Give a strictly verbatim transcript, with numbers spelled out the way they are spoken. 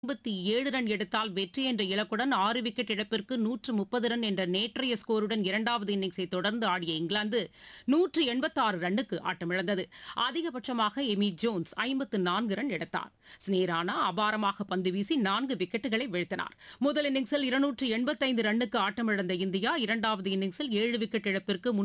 ஐம்பத்தி ஏழு ரன் எடுத்தால் வெற்றி என்ற இலக்குடன் ஆறு விக்கெட் இழப்பிற்கு நூற்று முப்பது ரன் என்ற நேற்றைய ஸ்கோருடன் இரண்டாவது இன்னிங்ஸை தொடர்ந்து ஆடிய இங்கிலாந்து நூற்று எண்பத்தாறு ரன்னுக்கு ஆட்டமிழந்தது. அதிகபட்சமாக எமி ஜோன்ஸ் ஐம்பத்து நான்கு ரன் எடுத்தார். ஸ்னேரானா அபாரமாக பந்து வீசி நான்கு விக்கெட்டுகளை வீழ்த்தினார். முதல் இன்னிங்ஸில் இருநூற்று எண்பத்தைந்து ரன்னுக்கு ஆட்டமிழந்த இந்தியா இரண்டாவது இன்னிங்ஸில் ஏழு விக்கெட் இழப்பிற்கு